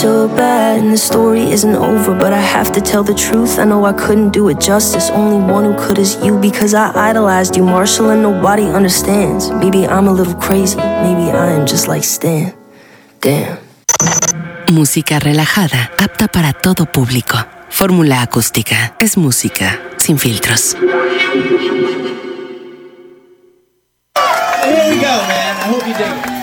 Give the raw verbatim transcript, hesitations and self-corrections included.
So bad, and the story isn't over, but I have to tell the truth. I know I couldn't do it justice. Only one who could is you, because I idolized you, Marshall, and nobody understands. Maybe I'm a little crazy, maybe I am just like Stan. Damn. Música relajada, apta para todo público. Fórmula Acústica es música sin filtros. Here we go, man. I hope you dig it.